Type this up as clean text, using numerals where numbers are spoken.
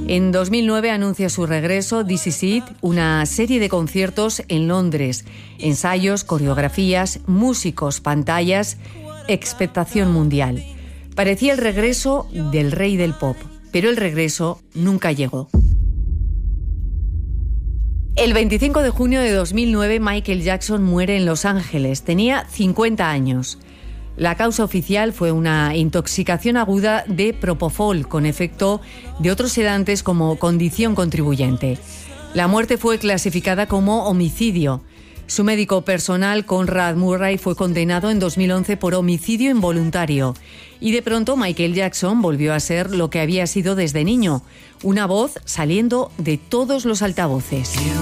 En 2009 anuncia su regreso, This Is It, una serie de conciertos en Londres, ensayos, coreografías, músicos, pantallas, expectación mundial. Parecía el regreso del rey del pop, pero el regreso nunca llegó. El 25 de junio de 2009, Michael Jackson muere en Los Ángeles. Tenía 50 años. La causa oficial fue una intoxicación aguda de propofol con efecto de otros sedantes como condición contribuyente. La muerte fue clasificada como homicidio. Su médico personal, Conrad Murray, fue condenado en 2011 por homicidio involuntario. Y de pronto Michael Jackson volvió a ser lo que había sido desde niño, una voz saliendo de todos los altavoces.